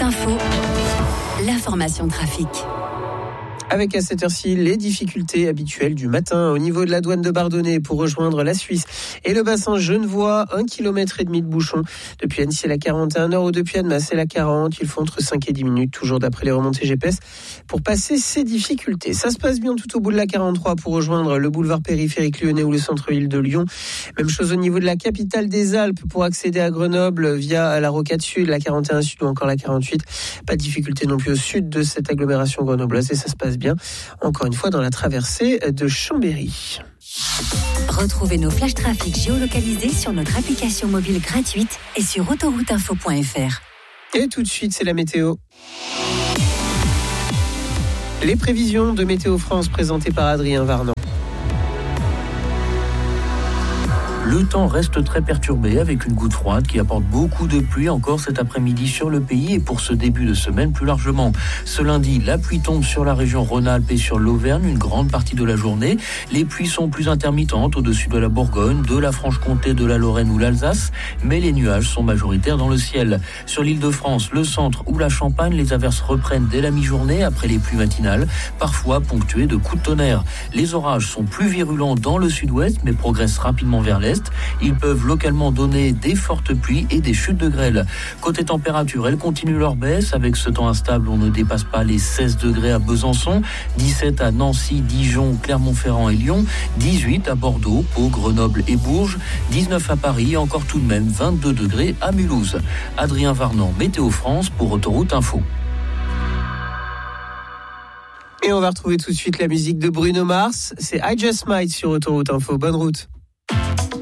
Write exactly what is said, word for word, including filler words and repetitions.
Info, l'information trafic. Avec à cette heure-ci les difficultés habituelles du matin au niveau de la douane de Bardonnay pour rejoindre la Suisse et le bassin genevois, un kilomètre et demi de bouchon. Depuis Annecy, la quarante et un heures ou depuis Annemasse, c'est la quarante. Il faut entre cinq et dix minutes, toujours d'après les remontées G P S, pour passer ces difficultés. Ça se passe bien tout au bout de la quarante-trois pour rejoindre le boulevard périphérique lyonnais ou le centre-ville de Lyon. Même chose au niveau de la capitale des Alpes pour accéder à Grenoble via la rocade sud, la quarante et un sud ou encore la quarante-huit. Pas de difficulté non plus au sud de cette agglomération grenobloise et ça se passe bien. Bien, encore une fois dans la traversée de Chambéry. Retrouvez nos flash trafic géolocalisés sur notre application mobile gratuite et sur autoroute info point f r. Et tout de suite, c'est la météo. Les prévisions de Météo France présentées par Adrien Varnon. Le temps reste très perturbé avec une goutte froide qui apporte beaucoup de pluie encore cet après-midi sur le pays et pour ce début de semaine plus largement. Ce lundi, la pluie tombe sur la région Rhône-Alpes et sur l'Auvergne une grande partie de la journée. Les pluies sont plus intermittentes au-dessus de la Bourgogne, de la Franche-Comté, de la Lorraine ou l'Alsace, mais les nuages sont majoritaires dans le ciel. Sur l'Île-de-France, le centre ou la Champagne, les averses reprennent dès la mi-journée après les pluies matinales, parfois ponctuées de coups de tonnerre. Les orages sont plus virulents dans le sud-ouest mais progressent rapidement vers l'est. Ils peuvent localement donner des fortes pluies et des chutes de grêle. Côté température, elles continuent leur baisse. Avec ce temps instable, on ne dépasse pas les seize degrés à Besançon, dix-sept à Nancy, Dijon, Clermont-Ferrand et Lyon, dix-huit à Bordeaux, Pau, Grenoble et Bourges, dix-neuf à Paris et encore tout de même vingt-deux degrés à Mulhouse. Adrien Varnon, Météo France pour Autoroute Info. Et on va retrouver tout de suite la musique de Bruno Mars. C'est I Just Might sur Autoroute Info. Bonne route.